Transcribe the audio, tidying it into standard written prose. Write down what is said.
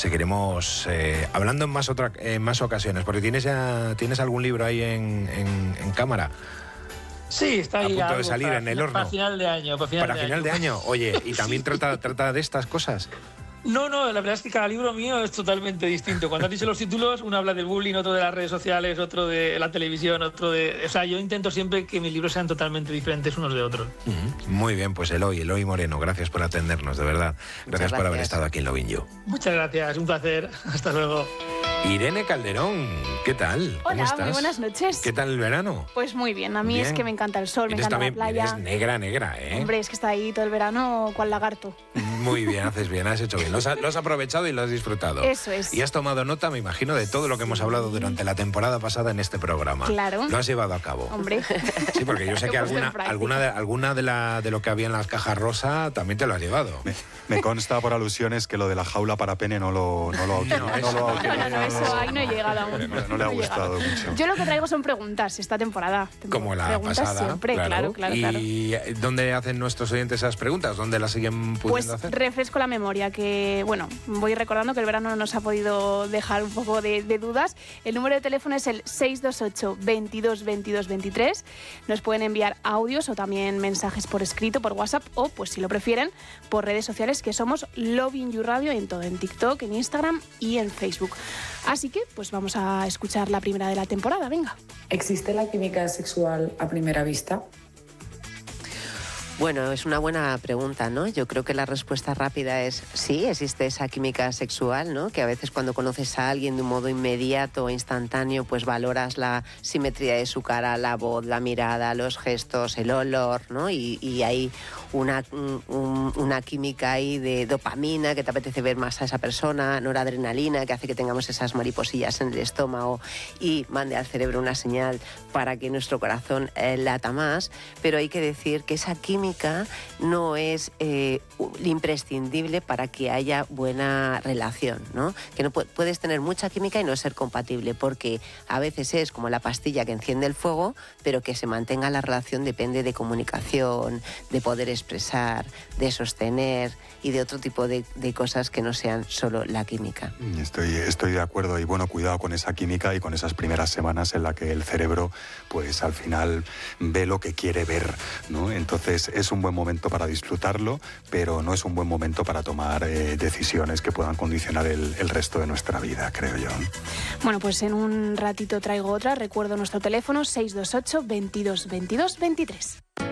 seguiremos hablando en más ocasiones, porque ¿tienes algún libro ahí en cámara? Sí, está ahí a punto de salir en el horno. Para final de año. Para final de año. Oye, ¿y también trata de estas cosas? No, la verdad es que cada libro mío es totalmente distinto. Cuando has dicho los títulos, uno habla del bullying, otro de las redes sociales, otro de la televisión, otro de... O sea, yo intento siempre que mis libros sean totalmente diferentes unos de otros. Muy bien, pues Eloy Moreno, gracias por atendernos, de verdad. Gracias por haber estado aquí en Lovin' You. Muchas gracias, un placer. Hasta luego. Irene Calderón, ¿qué tal? Hola, ¿cómo estás? Muy buenas noches. ¿Qué tal el verano? Pues muy bien, a mí es que me encanta el sol, me encanta la playa. Eres negra, ¿eh? Hombre, es que está ahí todo el verano cual lagarto. Muy bien, haces bien, has hecho bien. Lo has aprovechado y lo has disfrutado. Eso es. Y has tomado nota, me imagino, de todo lo que hemos hablado durante la temporada pasada en este programa. Claro. Lo has llevado a cabo. Hombre. Sí, porque yo sé que alguna de lo que había en las cajas rosa también te lo has llevado. Me consta por alusiones que lo de la jaula para pene no lo ha No, eso ahí no he llegado aún. No le ha gustado mucho. Yo lo que traigo son preguntas esta temporada. Como la preguntas pasada. Siempre, claro. ¿Y dónde hacen nuestros oyentes esas preguntas? ¿Dónde las siguen pudiendo hacer? Pues refresco la memoria, que bueno, voy recordando que el verano nos ha podido dejar un poco de dudas. El número de teléfono es el 628 22 22 23. Nos pueden enviar audios o también mensajes por escrito, por WhatsApp o, pues si lo prefieren, por redes sociales, que somos Lovin' You Radio en todo, en TikTok, en Instagram y en Facebook. Así que, pues vamos a escuchar la primera de la temporada, venga. ¿Existe la química sexual a primera vista? Bueno, es una buena pregunta, ¿no? Yo creo que la respuesta rápida es sí, existe esa química sexual, ¿no? Que a veces cuando conoces a alguien de un modo inmediato o instantáneo, pues valoras la simetría de su cara, la voz, la mirada, los gestos, el olor, ¿no? Y hay una química ahí de dopamina que te apetece ver más a esa persona, noradrenalina que hace que tengamos esas mariposillas en el estómago y mande al cerebro una señal para que nuestro corazón lata más, pero hay que decir que esa química no es imprescindible para que haya buena relación, ¿no? Que no puedes tener mucha química y no ser compatible, porque a veces es como la pastilla que enciende el fuego, pero que se mantenga la relación depende de comunicación, de poder expresar, de sostener y de otro tipo de cosas que no sean solo la química. Estoy de acuerdo, y bueno, cuidado con esa química y con esas primeras semanas en la que el cerebro, pues al final ve lo que quiere ver, ¿no? Entonces es un buen momento para disfrutarlo, pero no es un buen momento para tomar decisiones que puedan condicionar el resto de nuestra vida, creo yo. Bueno, pues en un ratito traigo otra. Recuerdo nuestro teléfono 628 22 22 23.